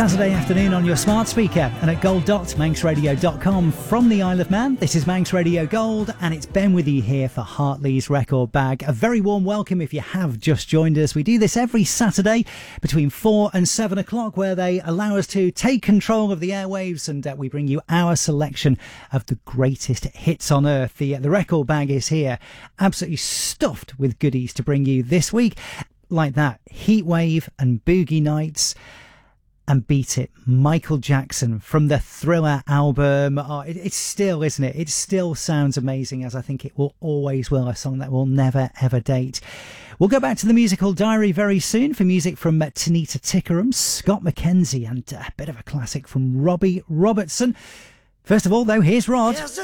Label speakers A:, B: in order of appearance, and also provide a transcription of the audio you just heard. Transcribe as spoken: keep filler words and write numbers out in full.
A: Saturday afternoon on your smart speaker and at gold dot manx radio dot com from the Isle of Man. This is Manx Radio Gold and it's Ben with you here for Hartley's Record Bag. A very warm welcome if you have just joined us. We do this every Saturday between four and seven o'clock where they allow us to take control of the airwaves and uh, we bring you our selection of the greatest hits on earth. The, uh, the Record Bag is here, absolutely stuffed with goodies to bring you this week. Like that, Heatwave and Boogie Nights. And Beat It, Michael Jackson from the Thriller album. Oh, it, it's still, isn't it? It still sounds amazing, as I think it will always will. A song that will never, ever date. We'll go back to the musical diary very soon for music from uh, Tanita Tikaram, Scott McKenzie, and uh, a bit of a classic from Robbie Robertson. First of all, though, here's Rod. Yes,